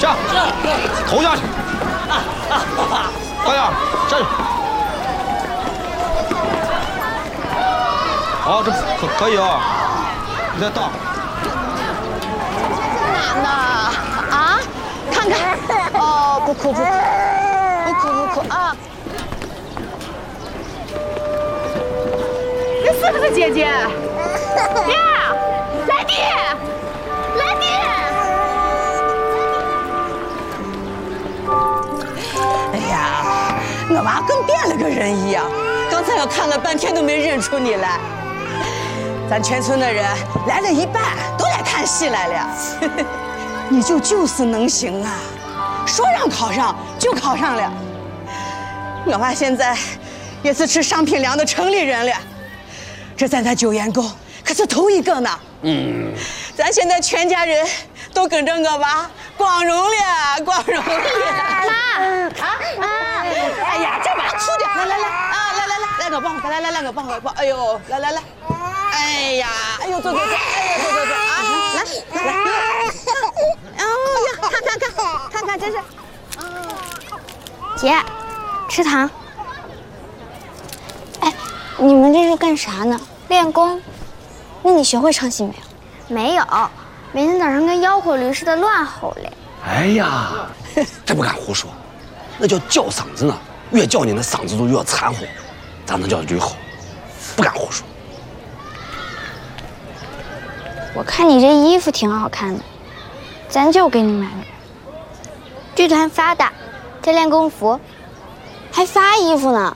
下，投下去。大家下去。好，这可以啊，你再倒。 娜啊，看看，哦，不哭啊！ 这是不是姐姐？呀，来弟，来弟！ 哎呀，我娃跟变了个人一样，刚才我看了半天都没认出你来。咱全村的人来了一半，都来看戏来了。你就是能行啊，说让考上就考上了。我娃现在也是吃上品粮的城里人了，这在咱九眼沟可是头一个呢。咱现在全家人都跟着我娃光荣了，光荣了。妈，哎呀，这娃哭的，来啊，来，我帮，来我帮，哎呦，来，哎呀，哎呦，走，哎呦，走啊，来，哦呀，看，真是， 姐，吃糖。哎，你们这是干啥呢？练功。那你学会唱戏没有？没有，每天早上跟吆喝驴似的乱吼嘞。 哎呀，这不敢胡说，那叫叫嗓子呢，越叫你那嗓子就越掺和，咱那叫驴吼，不敢胡说。 我看你这衣服挺好看的，咱就给你买了。剧团发的，这练功服，还发衣服呢。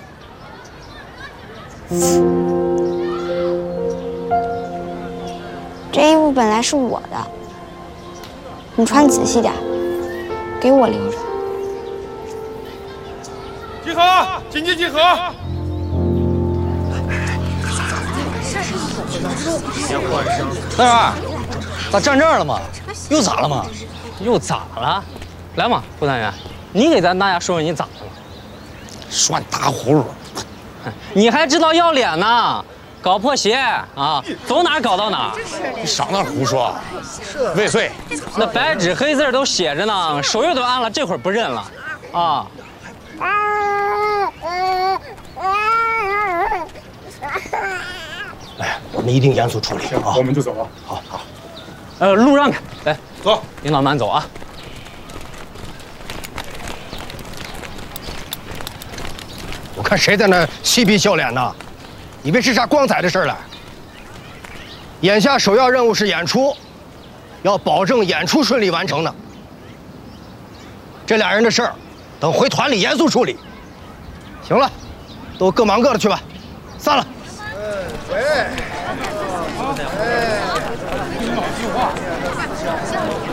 这衣服本来是我的，你穿仔细点，给我留着。 集合，紧急集合！ 大元，咋站这儿了吗？又咋了吗？ 又咋了？来嘛，胡团员，你给咱大家说说你咋了？ 说你打呼噜， 你还知道要脸呢？搞破鞋啊，走哪儿搞到哪儿。 你少那胡说！未遂。 那白纸黑字都写着呢，手印都按了，这会儿不认了啊！ 哎，我们一定严肃处理啊！ 我们就走了。 好。 路让开，来， 走， 领导慢走啊！ 我看谁在那嬉皮笑脸呢？以为是啥光彩的事来？眼下首要任务是演出，要保证演出顺利完成的。这俩人的事儿，等回团里严肃处理。行了，都各忙各的去吧，散了。 喂。哎。听老句话。